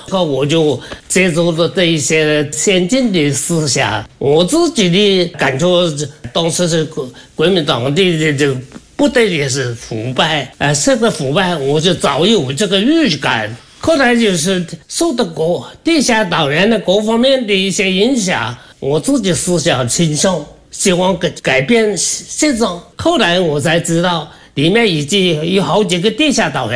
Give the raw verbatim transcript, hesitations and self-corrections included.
后我就接触了这一些先进的思想。我自己的感觉，当时是国国民党的这这部队也是腐败，呃，社会腐败，我就早有这个预感。后来就是受到国地下党员的各方面的一些影响，我自己思想倾向，希望改改变现状。后来我才知道，里面已经有好几个地下党员。